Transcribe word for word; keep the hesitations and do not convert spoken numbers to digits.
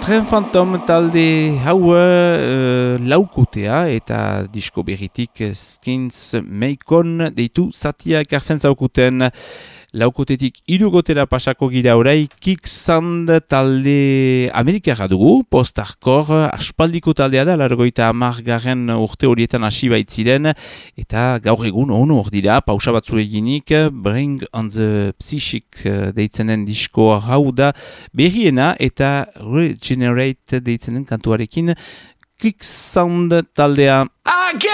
Tren Phantom talde hau uh, laukotea eta disko berritik Skins Meikon deitu zatia ekartzen zaukuten. Laukotetik irugotera pasako gira orai, Kicksand talde amerikarra dugu, post-hardcore, aspaldiko taldea da, largoita amargarren urte horietan hasi baitziren, eta gaur egun onu hor dira, pausa batzu eginik, Bring on the Psychic deitzen den diskoa hau da, berriena eta Regenerate deitzen den kantuarekin, Kicksand taldea.